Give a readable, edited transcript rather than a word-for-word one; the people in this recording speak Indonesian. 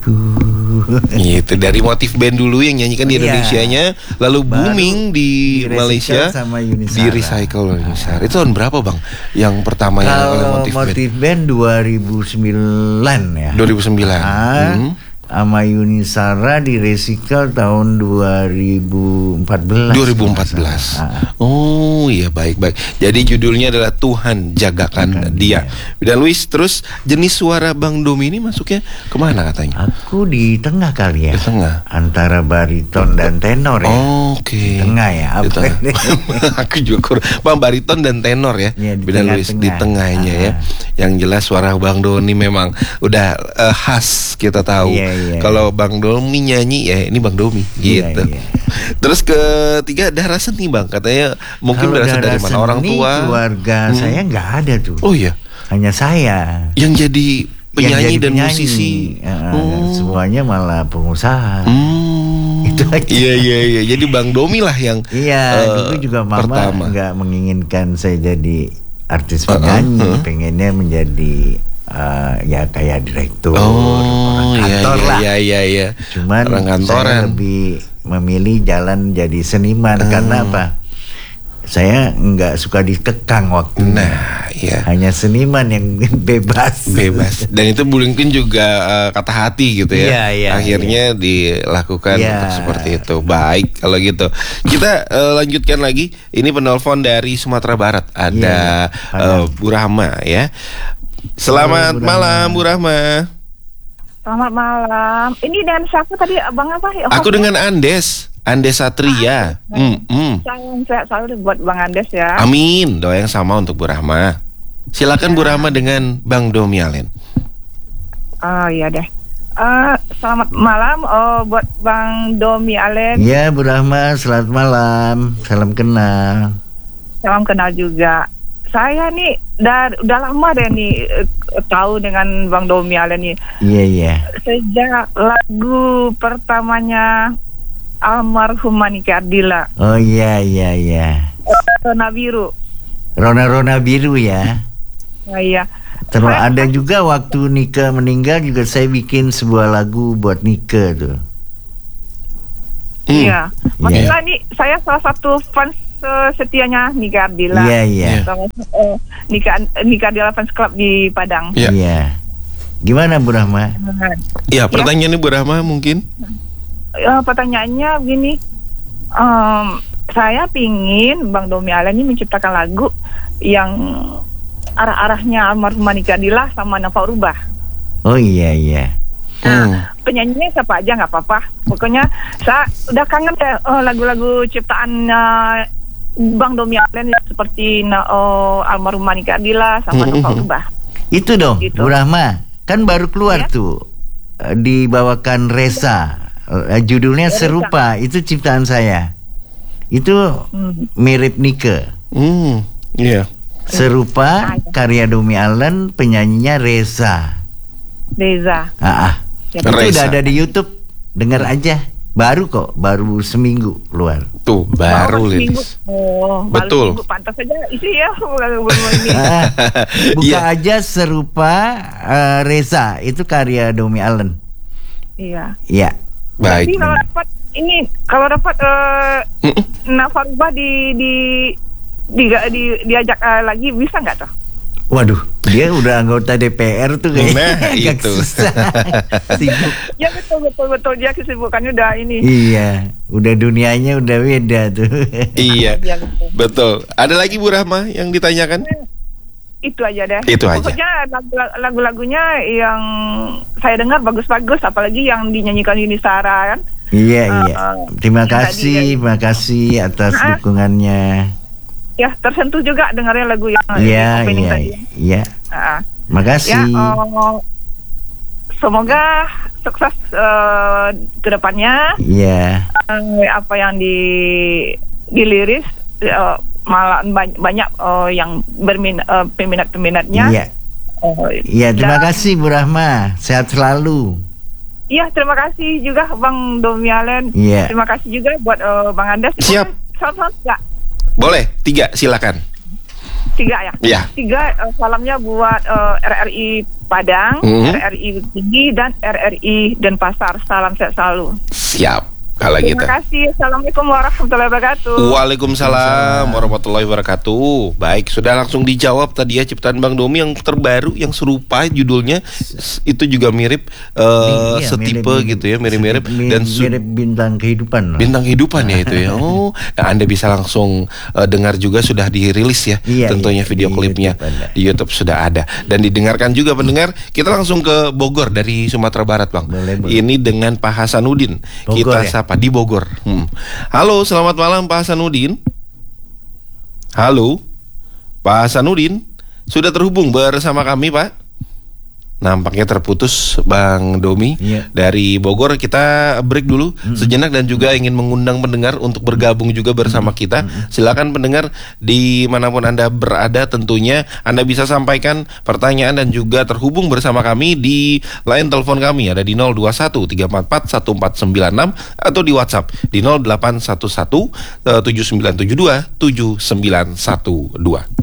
hatiku. Itu dari motif band dulu yang nyanyikan di Indonesianya, lalu booming di Malaysia sama Yuni Shara. Di recycle Yuni Shara. Itu tahun berapa bang? Yang pertama yang oleh motif band 2009 ya. 2009. Sama Yuni Shara di recycle tahun 2014. Oh iya, baik. Jadi judulnya adalah Tuhan Jagakan Dia. Dan Luis, terus jenis suara Bang Domi ini masuknya kemana katanya? Aku di tengah kali ya. Di tengah. Antara bariton dan tenor ya. Oke. Di tengah ya. Aku juga Bang, bariton dan tenor ya. Beda Luis di tengahnya ya. Yang jelas suara Bang Doni memang udah khas, kita tahu. Kalau Bang Domi nyanyi ya ini Bang Domi gitu. Terus ketiga, darah seni Bang, katanya mungkin berasal dari mana? Orang tua, keluarga saya nggak ada tuh. Oh iya, hanya saya yang jadi penyanyi dan musisi. Semuanya malah pengusaha. Itu aja. Iya. Jadi Bang Domi lah yang dulu juga mama nggak menginginkan saya jadi artis penyanyi, pengennya menjadi ya kayak direktur, orang kantor lah. Iya. Cuman saya lebih memilih jalan jadi seniman karena apa? Saya nggak suka dikekang waktu. Nah, iya. Hanya seniman yang bebas. Dan itu mungkin juga kata hati gitu ya. Akhirnya dilakukan untuk seperti itu. Baik kalau gitu. Kita lanjutkan lagi. Ini penelpon dari Sumatera Barat. Ada Bu Rahma ya. Selamat malam Bu Rahma. Selamat malam. Ini dengan siapa tadi Abang apa? Aku dengan Andes Satria. Salam sehat selalu buat Bang Andes ya. Amin. Doa yang sama untuk Bu Rahma. Silakan Bu Rahma dengan Bang Domi Alen. Oh iya deh. Selamat malam buat Bang Domi Alen. Ya Bu Rahma, selamat malam. Salam kenal. Salam kenal juga. Saya nih udah lama deh nih tahu dengan Bang Domi Alen nih. Iya. Sejak lagu pertamanya almarhum Nike Ardila. Oh iya. Rona Biru. Rona Biru ya. Oh, iya. Terus ada juga waktu Nike meninggal juga saya bikin sebuah lagu buat Nike tuh. Iya. Maksudnya nih saya salah satu fans setianya Nike Ardila. Iya. Nike Ardila Fans Club di Padang. Iya. Gimana Bu Rahma? Iya, pertanyaannya Bu Rahma mungkin. Pertanyaannya begini, saya pingin Bang Domi Alen ini menciptakan lagu yang arah-arahnya almarhum Nike Ardila sama Nova Rubah. Oh iya. Penyanyinya siapa aja nggak apa-apa. Pokoknya saya udah kangen lagu-lagu ciptaan Bang Domi Alen seperti almarhum Nike Ardila sama Nova Rubah. Itu dong, gitu. Bu Rahma, kan baru keluar tuh dibawakan Reza. Judulnya Serupa, itu ciptaan saya. Itu mirip Nike. Iya. Serupa karya Domi Alen, penyanyinya Reza. Itu udah ada di YouTube. Dengar aja. Baru seminggu keluar. Tuh, baru liris. Betul. Pantas aja isi ya. Buka aja Serupa Reza, itu karya Domi Alen. Iya. Baik. Jadi kalau dapat Nova Rubah diajak lagi bisa nggak tuh? Waduh, dia udah anggota DPR tuh kayaknya. Itu. Sibuk. Ya betul dia kesibukannya udah ini. Iya, udah dunianya udah beda tuh. Iya. Betul. Ada lagi Bu Rahma yang ditanyakan? Itu aja deh. Itu aja. Pokoknya lagu-lagunya yang saya dengar bagus-bagus, apalagi yang dinyanyikan Yuni Shara kan. Iya. Terima kasih atas dukungannya. Ya, tersentuh juga dengarnya lagu yang opening tadi. Iya. Makasih. Ya, semoga sukses ke depannya. Iya. Apa yang diliris malah banyak yang peminatnya. Iya, terima kasih Bu Rahma. Sehat selalu. Iya, terima kasih juga Bang Domi Alen. Iya. Terima kasih juga buat Bang Andes. Siap. Salam ya. Boleh, 3 silakan. 3 ya? Iya. 3 salamnya buat RRI Padang, RRI Tinggi, dan RRI Denpasar. Salam sehat selalu. Siap. Kalau Terima kasih. Assalamualaikum warahmatullahi wabarakatuh. Waalaikumsalam warahmatullahi wabarakatuh. Baik, sudah langsung dijawab tadi ya ciptaan Bang Domi yang terbaru, yang serupa judulnya. Itu juga mirip setipe mirip, gitu ya, mirip-mirip dan mirip bintang kehidupan. Bintang kehidupan ya itu ya. Oh, nah Anda bisa langsung dengar juga, sudah dirilis ya. Tentunya video klipnya di YouTube sudah ada dan didengarkan juga pendengar. Kita langsung ke Bogor dari Sumatera Barat, Bang. Boleh. Ini dengan Pak Hasanuddin. Bogor, kita di Bogor. Halo, selamat malam Pak Hasanuddin. Halo, Pak Hasanuddin, sudah terhubung bersama kami, Pak? Nampaknya terputus Bang Domi dari Bogor. Kita break dulu sejenak dan juga ingin mengundang pendengar untuk bergabung juga bersama kita. Silakan pendengar dimanapun Anda berada, tentunya Anda bisa sampaikan pertanyaan dan juga terhubung bersama kami di line telepon kami ada di 021 344 1496 atau di WhatsApp di 0811 7972 7912.